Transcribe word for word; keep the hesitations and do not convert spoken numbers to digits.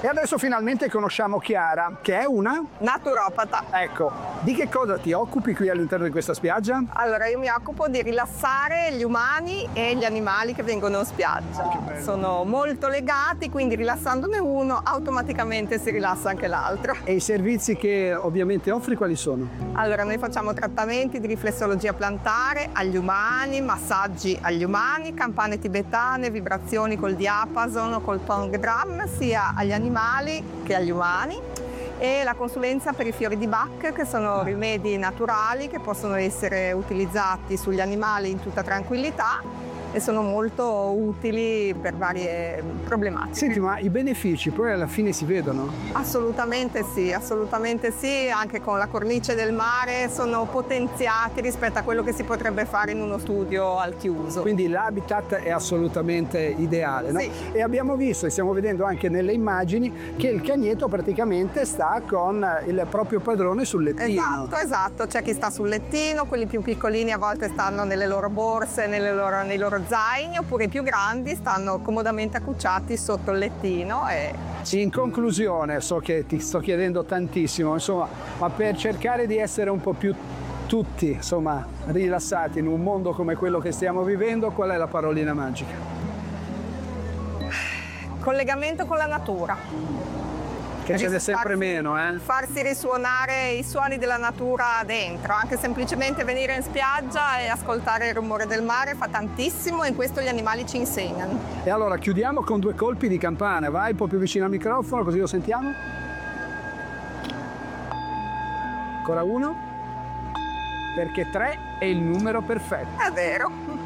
E adesso finalmente conosciamo Chiara, che è una... Naturopata. Ecco, di che cosa ti occupi qui all'interno di questa spiaggia? Allora, io mi occupo di rilassare gli umani e gli animali che vengono in spiaggia. Sono molto legati, quindi rilassandone uno, automaticamente si rilassa anche l'altro. E i servizi che ovviamente offri quali sono? Allora, noi facciamo trattamenti di riflessologia plantare agli umani, massaggi agli umani, campane tibetane, vibrazioni col diapason o col tongue drum, sia agli animali che agli umani, e la consulenza per i fiori di Bach, che sono rimedi naturali che possono essere utilizzati sugli animali in tutta tranquillità e sono molto utili per varie problematiche. Senti, ma i benefici poi alla fine si vedono? Assolutamente sì, assolutamente sì, anche con la cornice del mare sono potenziati rispetto a quello che si potrebbe fare in uno studio al chiuso. Quindi l'habitat è assolutamente ideale, no? Sì. E abbiamo visto e stiamo vedendo anche nelle immagini che il cagnetto praticamente sta con il proprio padrone sul lettino. Esatto, esatto, c'è chi sta sul lettino, quelli più piccolini a volte stanno nelle loro borse, nelle loro, nei loro zaini, oppure i più grandi stanno comodamente accucciati sotto il lettino. E... In conclusione, so che ti sto chiedendo tantissimo, insomma, ma per cercare di essere un po' più tutti, insomma, rilassati in un mondo come quello che stiamo vivendo, qual è la parolina magica? Collegamento con la natura. Che ce n'è sempre meno, eh? Farsi risuonare i suoni della natura dentro, anche semplicemente venire in spiaggia e ascoltare il rumore del mare fa tantissimo, e questo gli animali ci insegnano. E allora chiudiamo con due colpi di campana, vai un po' più vicino al microfono così lo sentiamo. Ancora uno, perché tre è il numero perfetto. È vero.